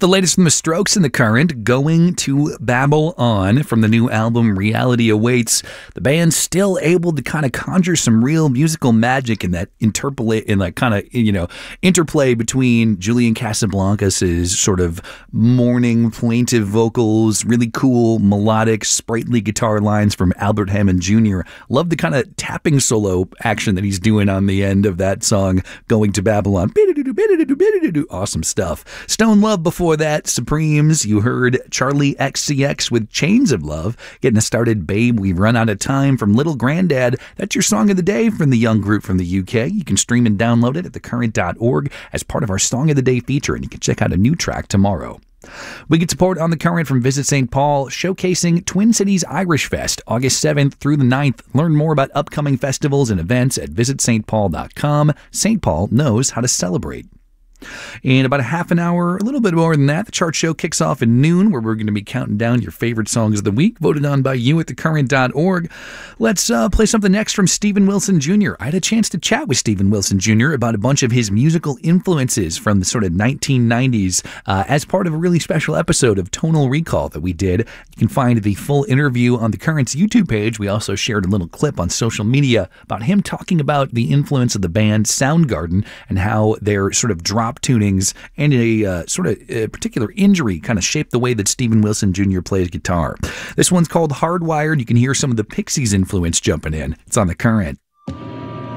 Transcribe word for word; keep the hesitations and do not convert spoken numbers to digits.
The latest from The Strokes in the current, Going to Babble On from the new album Reality Awaits. The band's still able to kind of conjure some real musical magic in that interpolate in that kind of, you know, interplay between Julian Casablancas' sort of mourning, plaintive vocals, really cool, melodic, sprightly guitar lines from Albert Hammond Junior Love the kind of tapping solo action that he's doing on the end of that song, Going to Babylon. Awesome stuff. Stone Love before that, Supremes. You heard Charlie X C X with Chains of Love. Getting us started, Babe, We've Run Out of Time from Little Grandad. That's your song of the day from the young group from the U K. You can stream and download it at the current dot org as part of our Song of the Day feature, and you can check out a new track tomorrow. We get support on the current from Visit Saint Paul, showcasing Twin Cities Irish Fest, August seventh through the ninth. Learn more about upcoming festivals and events at visit st paul dot com. Saint Paul knows how to celebrate. In about a half an hour, a little bit more than that, the chart show kicks off at noon, where we're going to be counting down your favorite songs of the week, voted on by you at the current dot org. Let's uh, play something next from Steven Wilson Junior I had a chance to chat with Steven Wilson Junior about a bunch of his musical influences from the sort of nineteen nineties uh, as part of a really special episode of Tonal Recall that we did. You can find the full interview on the Current's YouTube page. We also shared a little clip on social media about him talking about the influence of the band Soundgarden and how their sort of drop tunings and a uh, sort of a particular injury kind of shaped the way that Steven Wilson Junior plays guitar. This one's called Hardwired. You can hear some of the Pixies influence jumping in. It's on the Current.